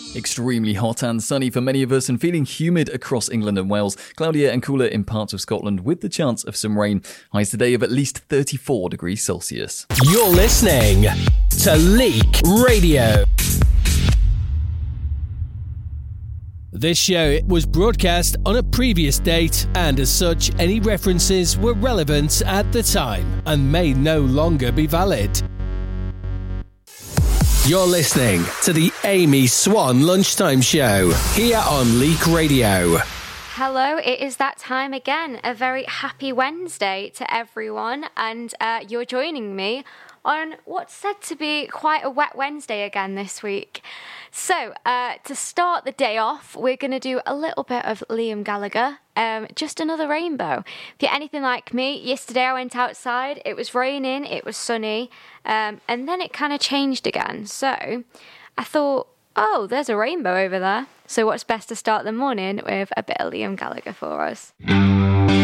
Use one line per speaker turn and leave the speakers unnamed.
Extremely hot and sunny for many of us and feeling humid across England and Wales. Cloudier and cooler in parts of Scotland with the chance of some rain. Highs today of at least 34 degrees Celsius.
You're listening to Leak Radio. This show was broadcast on a previous date, and as such, any references were relevant at the time and may no longer be valid. You're listening to the Amy Swan Lunchtime Show here on Leak Radio.
Hello, it is that time again. A very happy Wednesday to everyone, and you're joining me on what's said to be quite a wet Wednesday again this week. So, to start the day off, we're going to do a little bit of Liam Gallagher, Just Another Rainbow. If you're anything like me, yesterday I went outside, it was raining, it was sunny, and then it kind of changed again. So, I thought, oh, there's a rainbow over there. So what's best to start the morning with a bit of Liam Gallagher for us?